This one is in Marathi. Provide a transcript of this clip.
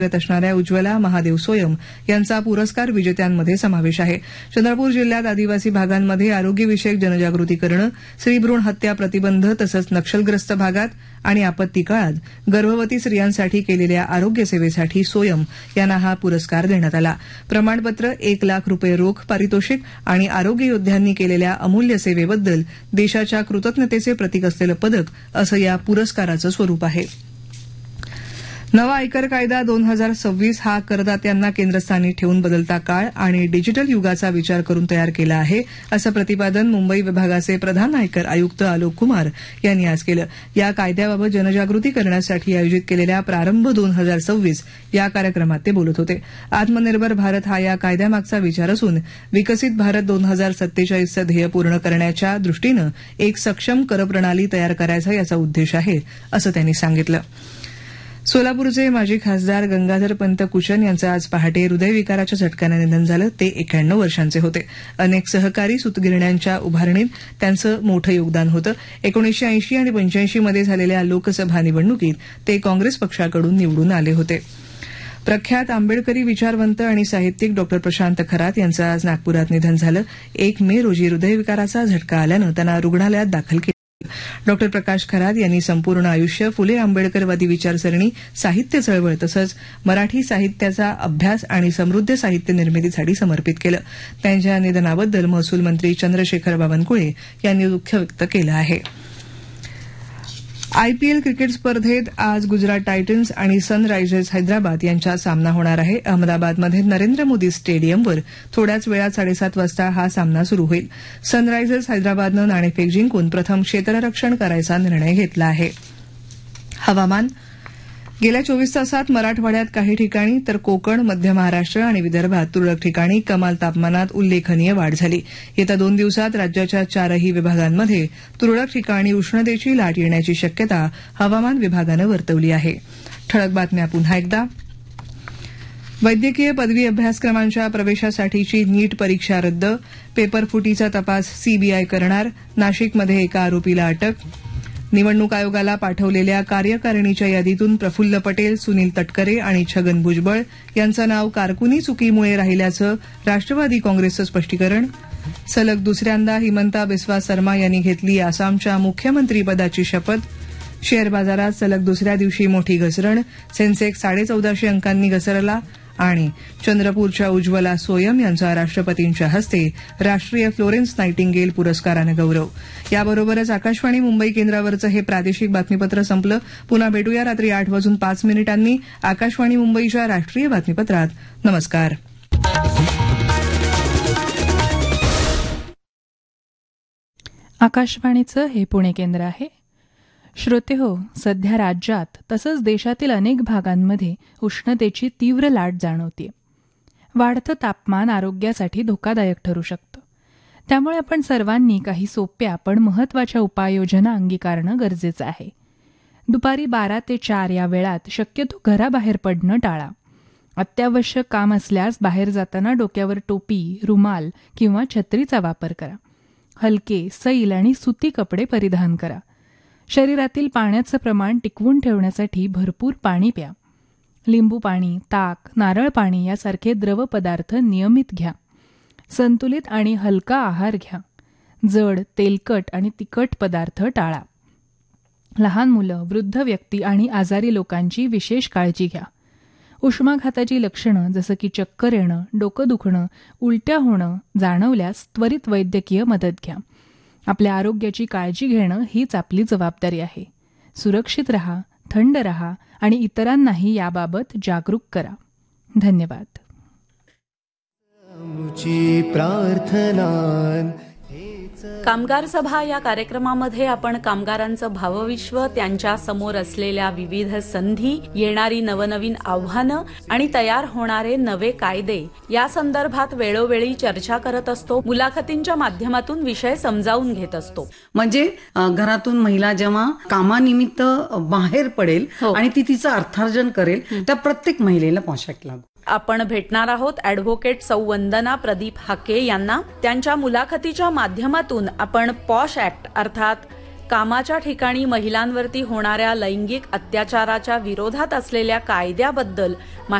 असणाऱ्या उज्ज्वला महादेव सोयम यांचा पुरस्कार विजेत्यांमध्ये समावेश आहे. चंद्रपूर जिल्ह्यात आदिवासी भागांमध्ये आरोग्यविषयक जनजागृती करणं, स्त्रीभ्रूण हत्या प्रतिबंध तसंच नक्षलग्रस्त भागात आणि आपत्ती काळात गर्भवती स्त्रियांसाठी केलेल्या आरोग्य सेवेसाठी सोयम यांना हा पुरस्कार देण्यात आला. प्रमाणपत्र, 1 लाख रुपये रोख पारितोषिक आणि आरोग्य योद्ध्यांनी केलेल्या अमूल्य सेवेबद्दल देशाच्या कृतज्ञतेचे प्रतीक असलेलं पदक असं या पुरस्काराचं स्वरूप आहे. नवा आयकर कायदा 2026 हा करदात्यांना केंद्रस्थानी ठेवून बदलता काळ आणि डिजिटल युगाचा विचार करून तयार केला आहे, असं प्रतिपादन मुंबई विभागाचे प्रधान आयकर आयुक्त आलोक कुमार यांनी आज केलं. या कायद्याबाबत जनजागृती करण्यासाठी आयोजित केलेल्या प्रारंभ 2026 या कार्यक्रमात ते बोलत होते. आत्मनिर्भर भारत हा या कायद्यामागचा विचार असून विकसित भारत 2047चं ध्येय पूर्ण करण्याच्या दृष्टीनं एक सक्षम करप्रणाली तयार करायचा याचा उद्देश आहे, असं त्यांनी सांगितलं. सोलापूरचे माजी खासदार गंगाधरपंत कुचन यांचं आज पहाटे हृदयविकाराच्या झटक्यानं निधन झालं. ते 91 वर्षांचे होते. अनेक सहकारी सूतगिरण्यांच्या उभारणीत त्यांचं मोठं योगदान होतं. 1980 आणि 85 मध्ये झालेल्या लोकसभा निवडणुकीत ते काँग्रेस पक्षाकडून निवडून आले होते. प्रख्यात आंबेडकरी विचारवंत आणि साहित्यिक डॉ प्रशांत खरात यांचं आज नागपुरात निधन झालं. 1 मे रोजी हृदयविकाराचा झटका आल्यानं त्यांना रुग्णालयात दाखल केलं. डॉ प्रकाश खरात यांनी संपूर्ण आयुष्य फुले आंबेडकरवादी विचारसरणी, साहित्य चळवळ तसंच मराठी साहित्याचा अभ्यास आणि समृद्ध साहित्य निर्मितीसाठी समर्पित केलं. त्यांच्या निधनाबद्दल महसूल मंत्री चंद्रशेखर बावनकुळे यांनी दुःख व्यक्त केलं आहे. आयपीएल क्रिकेट स्पर्धेत आज गुजरात टायटन्स आणि सनरायझर्स हैदराबाद यांच्यात सामना होणार आहे. अहमदाबादमध्ये नरेंद्र मोदी स्टेडियमवर थोड्याच वेळात 7:30 वाजता हा सामना सुरू होईल. सनरायझर्स हैदराबादनं नाणेफेक जिंकून प्रथम क्षेत्ररक्षण करायचा निर्णय घेतला आहे. हवामान. गेल्या 24 तासात मराठवाड्यात काही ठिकाणी तर कोकण, मध्य महाराष्ट्र आणि विदर्भात तुरळक ठिकाणी कमाल तापमानात उल्लेखनीय वाढ झाली. येत्या 2 दिवसात राज्याच्या 4ही विभागांमध्ये तुरळक ठिकाणी उष्णतेची लाट येण्याची शक्यता हवामान विभागानं वर्तवली आहे. ठळक बातम्या पुन्हा एकदा. वैद्यकीय पदवी अभ्यासक्रमांच्या प्रवेशासाठीची नीट परीक्षा रद्द. पेपरफुटीचा तपास सीबीआय करणार. नाशिकमध्ये एका आरोपीला अटक. निवडणूक आयोगाला पाठवलेल्या कार्यकारिणीच्या यादीतून प्रफुल्ल पटेल, सुनील तटकरे आणि छगन भुजबळ यांचं नाव कारकुनी चुकीमुळे राहिल्याचं राष्ट्रवादी काँग्रेसचं स्पष्टीकरण. सलग दुसऱ्यांदा हिमंता बिस्वा सर्मा यांनी घेतली आसामच्या मुख्यमंत्रीपदाची शपथ. शेअर बाजारात सलग दुसऱ्या दिवशी मोठी घसरण. सेन्सेक्स 1450 अंकांनी घसरला. आणि चंद्रपूरच्या उज्ज्वला सोयम यांचा राष्ट्रपतींच्या हस्ते राष्ट्रीय फ्लोरेन्स नायटिंगेल पुरस्कारानं गौरव. याबरोबरच आकाशवाणी मुंबई केंद्रावरचं हे प्रादेशिक बातमीपत्र संपलं. पुन्हा भेटूया रात्री 8:05 आकाशवाणी मुंबईच्या राष्ट्रीय बातमीपत्रात. नमस्कार. आकाशवाणीचं हे पुणे केंद्र आहे. श्रोतेहो, सध्या राज्यात तसंच देशातील अनेक भागांमध्ये उष्णतेची तीव्र लाट जाणवते. वाढतं तापमान आरोग्यासाठी धोकादायक ठरू शकतं. त्यामुळे आपण सर्वांनी काही सोप्या पण महत्त्वाच्या उपाययोजना अंगीकारणं गरजेचं आहे. दुपारी 12 ते 4 या वेळात शक्यतो घराबाहेर पडणं टाळा. अत्यावश्यक काम असल्यास बाहेर जाताना डोक्यावर टोपी, रुमाल किंवा छत्रीचा वापर करा. हलके, सैल आणि सुती कपडे परिधान करा. शरीरातील पाण्याचं प्रमाण टिकवून ठेवण्यासाठी भरपूर पाणी प्या. लिंबू पाणी, ताक, नारळ पाणी यासारखे द्रव पदार्थ नियमित घ्या. संतुलित आणि हलका आहार घ्या. जड, तेलकट आणि तिखट पदार्थ टाळा. लहान मुलं, वृद्ध व्यक्ती आणि आजारी लोकांची विशेष काळजी घ्या. उष्माघाताची लक्षणं जसं की चक्कर येणं, डोकं दुखणं, उलट्या होणं जाणवल्यास त्वरित वैद्यकीय मदत घ्या. आपल्या आरोग्याची काळजी घेणं हीच आपली जबाबदारी आहे. सुरक्षित रहा, थंड रहा आणि इतरांनाही याबाबत जागरूक करा. धन्यवाद. कामगार सभा या कार्यक्रमामध्ये आपण कामगारांचं भावविश्व, त्यांच्या समोर असलेल्या विविध संधी, येणारी नवनवीन आव्हानं आणि तयार होणारे नवे कायदे या संदर्भात वेळोवेळी चर्चा करत असतो. मुलाखतींच्या माध्यमातून विषय समजावून घेत असतो. म्हणजे घरातून महिला जेव्हा कामानिमित्त बाहेर पडेल आणि ती तिचं अर्थार्जन करेल, त्या प्रत्येक महिलेला पोशाख लागू. आपण भेटणार आहोत ॲडव्होकेट सौ वंदना प्रदीप हाके यांना. त्यांच्या मुलाखतीच्या माध्यमातून आपण पॉश ऍक्ट अर्थात कामाच्या ठिकाणी महिलांवरती होणाऱ्या लैंगिक अत्याचाराच्या विरोधात असलेल्या कायद्याबद्दल